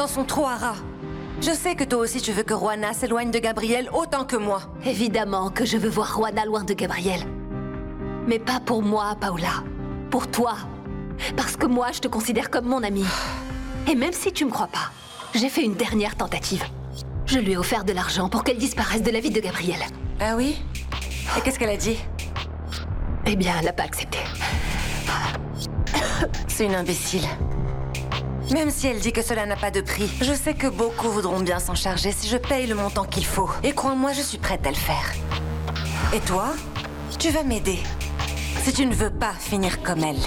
dans son trou à rats. Je sais que toi aussi tu veux que Juana s'éloigne de Gabriel autant que moi. Évidemment que je veux voir Juana loin de Gabriel. Mais pas pour moi, Paola. Pour toi. Parce que moi, je te considère comme mon amie. Et même si tu me crois pas, j'ai fait une dernière tentative. Je lui ai offert de l'argent pour qu'elle disparaisse de la vie de Gabriel. Ah oui? Et qu'est-ce qu'elle a dit? Eh bien, elle n'a pas accepté. C'est une imbécile. Même si elle dit que cela n'a pas de prix, je sais que beaucoup voudront bien s'en charger si je paye le montant qu'il faut. Et crois-moi, je suis prête à le faire. Et toi, tu vas m'aider. Si tu ne veux pas finir comme elle.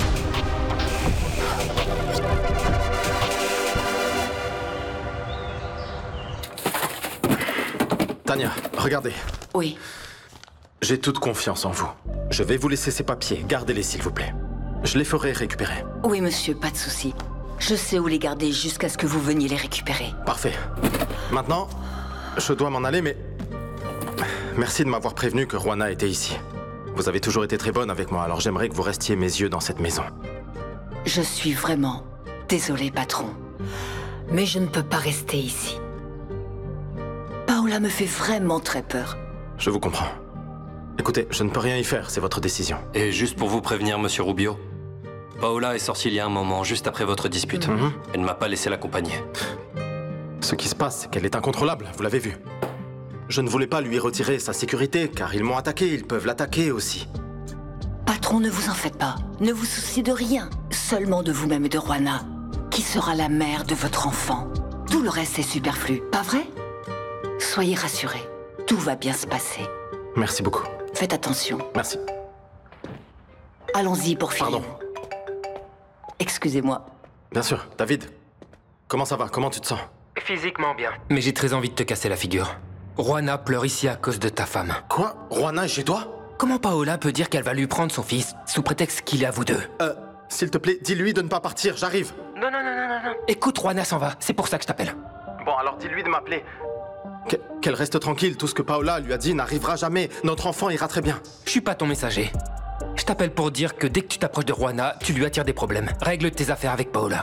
Tania, regardez. Oui. J'ai toute confiance en vous. Je vais vous laisser ces papiers. Gardez-les, s'il vous plaît. Je les ferai récupérer. Oui, monsieur, pas de souci. Je sais où les garder jusqu'à ce que vous veniez les récupérer. Parfait. Maintenant, je dois m'en aller, mais... Merci de m'avoir prévenu que Juana était ici. Vous avez toujours été très bonne avec moi, alors j'aimerais que vous restiez mes yeux dans cette maison. Je suis vraiment désolée, patron. Mais je ne peux pas rester ici. Paola me fait vraiment très peur. Je vous comprends. Écoutez, je ne peux rien y faire, c'est votre décision. Et juste pour vous prévenir, monsieur Rubio, Paola est sortie il y a un moment, juste après votre dispute. Elle ne m'a pas laissé l'accompagner. Ce qui se passe, c'est qu'elle est incontrôlable, vous l'avez vu. Je ne voulais pas lui retirer sa sécurité, car ils m'ont attaqué, ils peuvent l'attaquer aussi. Patron, ne vous en faites pas. Ne vous souciez de rien. Seulement de vous-même et de Juana, qui sera la mère de votre enfant. Tout le reste est superflu, pas vrai? Soyez rassurés, tout va bien se passer. Merci beaucoup. Faites attention. Merci. Allons-y pour finir. Pardon. Excusez-moi. Bien sûr. David, comment ça va? Comment tu te sens? Physiquement bien. Mais j'ai très envie de te casser la figure. Juana pleure ici à cause de ta femme. Quoi? Juana est chez toi? Comment Paola peut dire qu'elle va lui prendre son fils, sous prétexte qu'il est à vous deux? S'il te plaît, dis-lui de ne pas partir, j'arrive. Non. Écoute, Juana s'en va, c'est pour ça que je t'appelle. Bon, alors dis-lui de m'appeler. Qu'elle reste tranquille, tout ce que Paola lui a dit n'arrivera jamais. Notre enfant ira très bien. Je suis pas ton messager. Je t'appelle pour dire que dès que tu t'approches de Juana, tu lui attires des problèmes. Règle tes affaires avec Paola.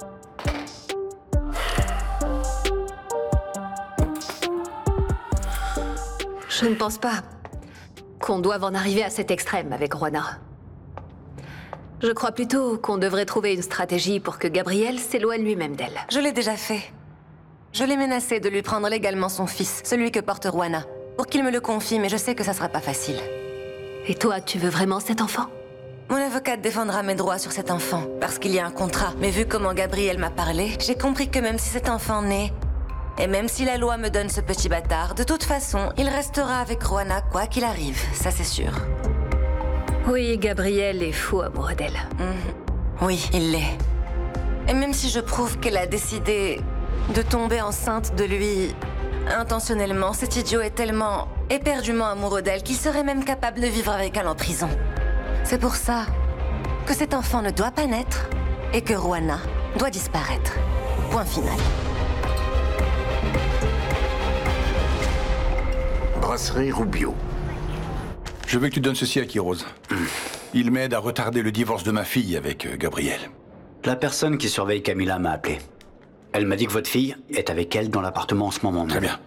Je ne pense pas qu'on doive en arriver à cet extrême avec Juana. Je crois plutôt qu'on devrait trouver une stratégie pour que Gabriel s'éloigne lui-même d'elle. Je l'ai déjà fait. Je l'ai menacé de lui prendre légalement son fils, celui que porte Juana, pour qu'il me le confie, mais je sais que ça sera pas facile. Et toi, tu veux vraiment cet enfant? Mon avocate défendra mes droits sur cet enfant, parce qu'il y a un contrat. Mais vu comment Gabriel m'a parlé, j'ai compris que même si cet enfant naît, et même si la loi me donne ce petit bâtard, de toute façon, il restera avec Juana quoi qu'il arrive, ça c'est sûr. Oui, Gabriel est fou amoureux d'elle. Oui, il l'est. Et même si je prouve qu'elle a décidé de tomber enceinte de lui intentionnellement, cet idiot est tellement éperdument amoureux d'elle qu'il serait même capable de vivre avec elle en prison. C'est pour ça que cet enfant ne doit pas naître et que Juana doit disparaître. Point final. Brasserie Rubio. Je veux que tu donnes ceci à Kirose. Il m'aide à retarder le divorce de ma fille avec Gabriel. La personne qui surveille Camilla m'a appelé. Elle m'a dit que votre fille est avec elle dans l'appartement en ce moment. Très bien.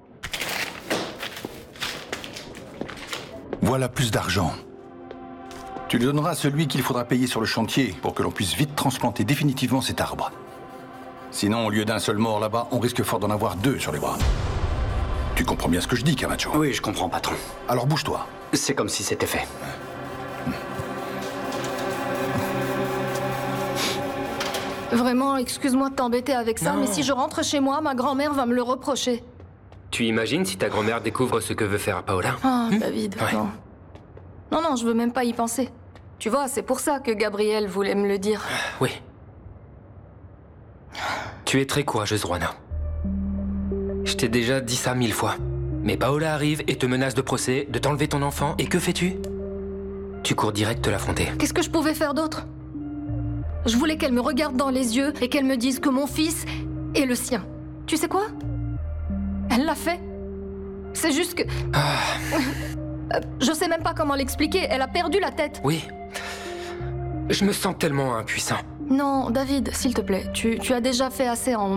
Voilà plus d'argent. Tu le donneras à celui qu'il faudra payer sur le chantier pour que l'on puisse vite transplanter définitivement cet arbre. Sinon, au lieu d'un seul mort là-bas, on risque fort d'en avoir deux sur les bras. Tu comprends bien ce que je dis, Camacho? Oui, je comprends, patron. Alors bouge-toi. C'est comme si c'était fait. Vraiment, excuse-moi de t'embêter avec ça, Non. mais si je rentre chez moi, ma grand-mère va me le reprocher. Tu imagines si ta grand-mère découvre ce que veut faire Paola? Ah, David, Ouais. non. Non, je veux même pas y penser. Tu vois, c'est pour ça que Gabriel voulait me le dire. Oui. Tu es très courageuse, Juana. Je t'ai déjà dit ça 1000 fois. Mais Paola arrive et te menace de procès, de t'enlever ton enfant, et que fais-tu? Tu cours direct te l'affronter. Qu'est-ce que je pouvais faire d'autre? Je voulais qu'elle me regarde dans les yeux et qu'elle me dise que mon fils est le sien. Tu sais quoi? Elle l'a fait. C'est juste que... je sais même pas comment l'expliquer. Elle a perdu la tête. Oui. Je me sens tellement impuissant. Non, David, s'il te plaît. Tu as déjà fait assez en